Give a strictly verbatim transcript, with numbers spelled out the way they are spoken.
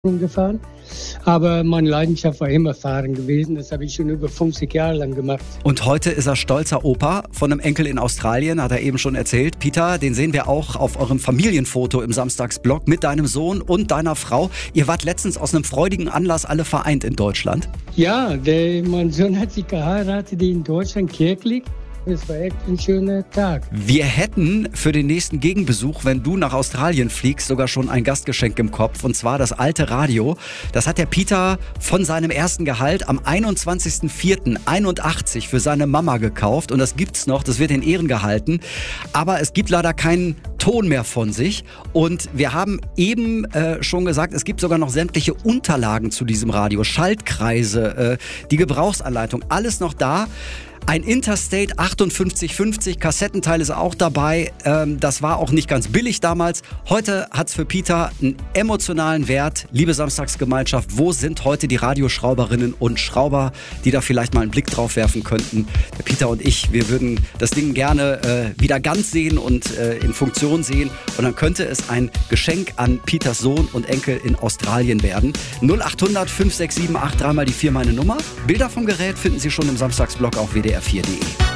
gefahren. Aber meine Leidenschaft war immer Fahren gewesen. Das habe ich schon über fünfzig Jahre lang gemacht. Und heute ist er stolzer Opa von einem Enkel in Australien, hat er eben schon erzählt. Peter, den sehen wir auch auf eurem Familienfoto im Samstagsblog mit deinem Sohn und deiner Frau. Ihr wart letztens aus einem freudigen Anlass alle vereint in Deutschland. Ja, der, mein Sohn hat sich geheiratet in Deutschland, kirchlich. Es war echt ein schöner Tag. Wir hätten für den nächsten Gegenbesuch, wenn du nach Australien fliegst, sogar schon ein Gastgeschenk im Kopf. Und zwar das alte Radio. Das hat der Peter von seinem ersten Gehalt am einundzwanzigsten vierten einundachtzig für seine Mama gekauft. Und das gibt's noch, das wird in Ehren gehalten. Aber es gibt leider keinen Ton mehr von sich. Und wir haben eben äh, schon gesagt, es gibt sogar noch sämtliche Unterlagen zu diesem Radio. Schaltkreise, äh, die Gebrauchsanleitung, alles noch da. Ein Interstate achtundfünfzig fünfzig, Kassettenteil ist auch dabei. Ähm, das war auch nicht ganz billig damals. Heute hat's für Peter einen emotionalen Wert. Liebe Samstagsgemeinschaft, wo sind heute die Radioschrauberinnen und Schrauber, die da vielleicht mal einen Blick drauf werfen könnten? Der Peter und ich, wir würden das Ding gerne äh, wieder ganz sehen und äh, in Funktion sehen. Und dann könnte es ein Geschenk an Peters Sohn und Enkel in Australien werden. null acht hundert fünf sechs sieben acht drei mal die vier meine Nummer. Bilder vom Gerät finden Sie schon im Samstagsblog auf w d r vier punkt de.